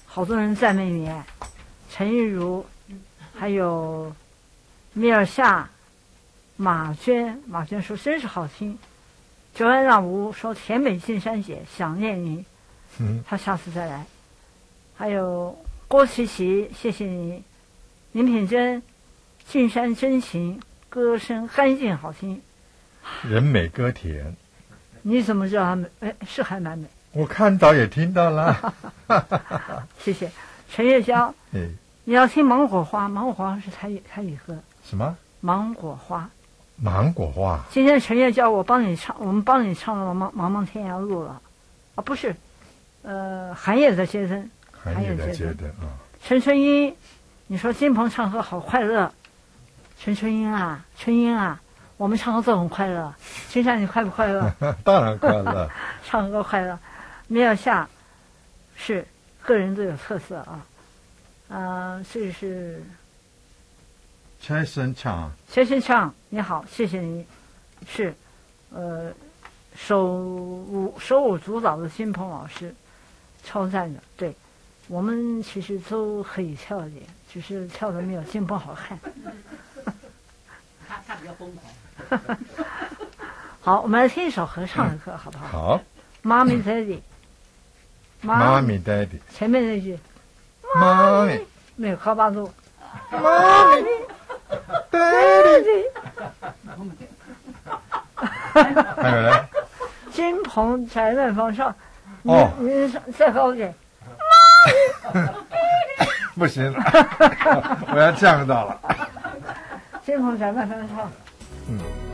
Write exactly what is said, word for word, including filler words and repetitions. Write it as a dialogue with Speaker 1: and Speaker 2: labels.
Speaker 1: 好多人赞美你，陈玉茹，还有米尔夏、马娟，马娟说真是好听。九安让吴说甜美进山姐想念你，
Speaker 2: 嗯，
Speaker 1: 他下次再来。还有郭琪琪，谢谢你。林品珍，俊山真情，歌声干净好听。
Speaker 2: 人美歌甜，
Speaker 1: 你怎么知道他美？哎，是还蛮美。
Speaker 2: 我看到也听到了。
Speaker 1: 谢谢陈月娇。
Speaker 2: 哎，
Speaker 1: 你要听芒果花，芒果花是台语台语歌。
Speaker 2: 什么？
Speaker 1: 芒果花。
Speaker 2: 芒果花。
Speaker 1: 今天陈月娇，我帮你唱，我们帮你唱了《茫茫天涯路》了。啊，不是，呃，寒夜的街灯。
Speaker 2: 寒夜的街灯啊。
Speaker 1: 陈春英，你说金鹏唱歌好快乐。陈春英啊，春英啊，我们唱歌都很快乐。金山，你快不快乐？
Speaker 2: 当然快乐。
Speaker 1: 唱歌快乐。米尔夏是个人都有特色啊。啊、呃，这是
Speaker 2: 切身唱。
Speaker 1: 切身唱，你好，谢谢你。是，呃，手舞手舞足蹈的金鹏老师，超赞的。对，我们其实都可以跳一点，只是跳的没有金鹏好看。
Speaker 3: 他他比较疯狂。
Speaker 1: 好，我们来听一首合唱的歌，好不好？
Speaker 2: 好。
Speaker 1: 妈咪 daddy。
Speaker 2: 妈咪 daddy。
Speaker 1: 前面那句。
Speaker 2: 妈咪。
Speaker 1: 没有靠八度。
Speaker 2: 妈咪 daddy。还有呢？
Speaker 1: 金鹏在远方上。
Speaker 2: 哦。
Speaker 1: 你再高一点。妈咪。
Speaker 2: 不行，我要降到了。
Speaker 1: 金鹏在远方上。
Speaker 2: 嗯。